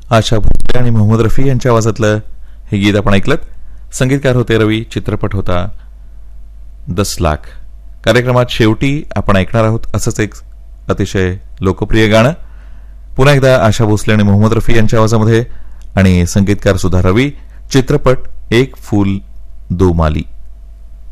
आशा भोसले आणि मोहम्मद रफी यांच्या आवाजातलं हे गीत आपण ऐकलं. संगीतकार होते रवी, चित्रपट होता 10 लाख. कार्यक्रमात शेवटी आपण ऐकणार आहोत असंच एक अतिशय लोकप्रिय गाणं. पुन्हा एकदा आशा भोसले आणि मोहम्मद रफी यांच्या आवाजामध्ये आणि संगीतकार सुद्धा रवी. चित्रपट एक फूल दो माली.